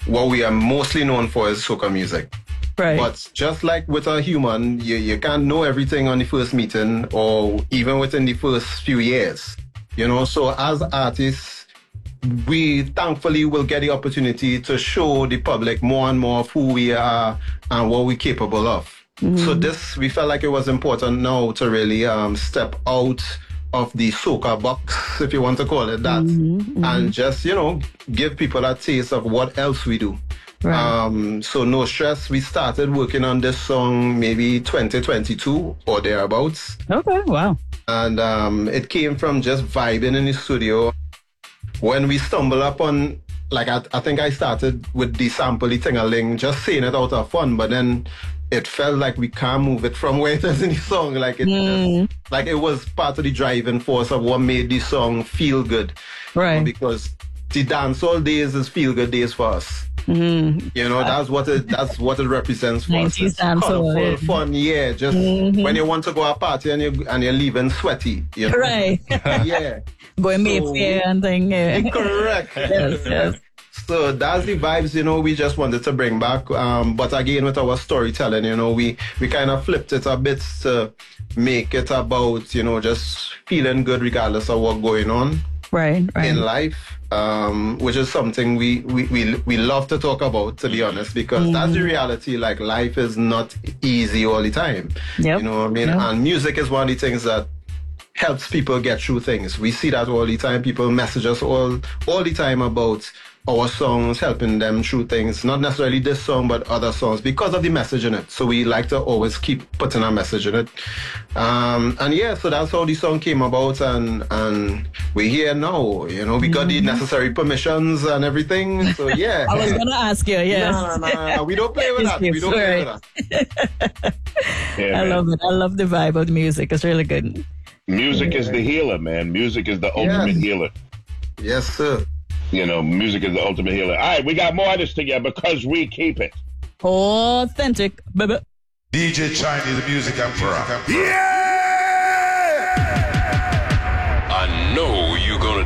what we are mostly known for is soca music. Right. But just like with a human, you can't know everything on the first meeting or even within the first few years. So as artists, we thankfully will get the opportunity to show the public more and more of who we are and what we're capable of. So we felt like it was important now to really step out of the soca box, if you want to call it that, and just, give people a taste of what else we do. Right. So No Stress, we started working on this song maybe 2022 or thereabouts. Okay, wow. And it came from just vibing in the studio. When we stumbled upon, I think I started with the sample, the ting-a-ling, just saying it out of fun, but then it felt like we can't move it from where it is in the song. It was part of the driving force of what made the song feel good. Right. Because the dancehall days is feel good days for us. That's what it represents for us. It's colorful, fun, just when you want to go to a party and you're leaving sweaty, Right. Yeah. Going Mayfair and thing. Yeah. Correct. Yes. So that's the vibes, we just wanted to bring back. But again, with our storytelling, we kind of flipped it a bit to make it about, just feeling good regardless of what's going on. Right. In life, which is something we love to talk about, to be honest, because that's the reality. Like, life is not easy all the time. Yep. You know what I mean? Yep. And music is one of the things that helps people get through things. We see that all the time. People message us all the time about our songs, helping them through things. Not necessarily this song, but other songs, because of the message in it. So we like to always keep putting a message in it. So that's how the song came about, and we're here now. We got the necessary permissions and everything. So yeah. I was gonna ask you, yes. No, we don't play with that. We don't play with that. Yeah, I love it. I love the vibe of the music. It's really good. Music is the healer, man. Music is the ultimate healer. Yes, sir. Music is the ultimate healer. All right, we got more of this together because we keep it authentic, baby. DJ Chinese, the music emperor. Yeah! I know you're gonna